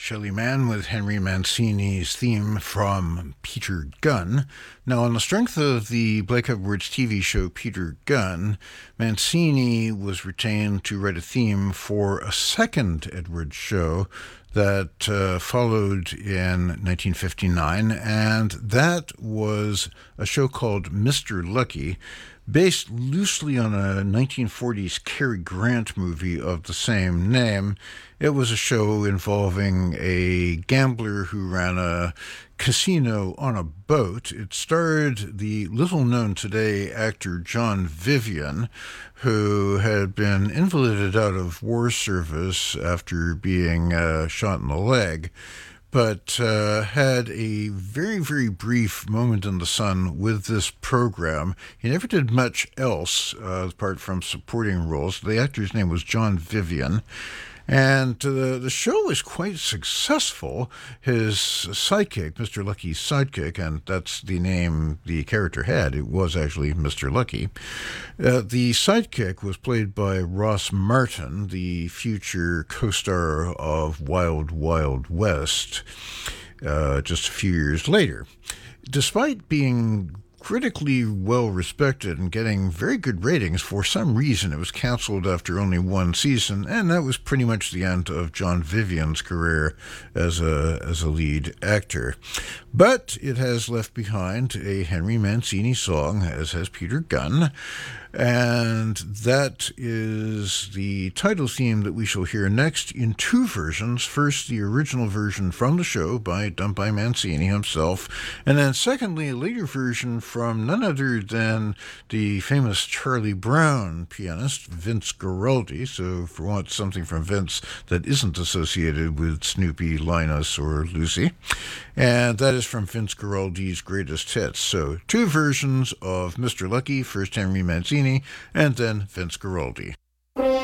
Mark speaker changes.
Speaker 1: Shelley Mann with Henry Mancini's theme from Peter Gunn. Now, on the strength of the Blake Edwards TV show Peter Gunn, Mancini was retained to write a theme for a second Edwards show that followed in 1959, and that was a show called Mr. Lucky, based loosely on a 1940s Cary Grant movie of the same name. It was a show involving a gambler who ran a casino on a boat. It starred the little-known today actor John Vivian, who had been invalided out of war service after being shot in the leg, but had a very, very brief moment in the sun with this program. He never did much else apart from supporting roles. The actor's name was John Vivian. And the show was quite successful. His sidekick, Mr. Lucky's sidekick, and that's the name the character had. It was actually Mr. Lucky. The sidekick was played by Ross Martin, the future co-star of Wild Wild West, just a few years later. Despite being critically well respected and getting very good ratings, for some reason it was canceled after only one season, and that was pretty much the end of John Vivian's career as a lead actor. But it has left behind a Henry Mancini song, as has Peter Gunn, and that is the title theme that we shall hear next in two versions. First, the original version from the show done by Mancini himself, and then secondly, a later version from none other than the famous Charlie Brown pianist, Vince Guaraldi. So if you want something from Vince that isn't associated with Snoopy, Linus, or Lucy, and that is from Vince Guaraldi's greatest hits. So two versions of Mr. Lucky, first Henry Mancini, and then Vince Guaraldi.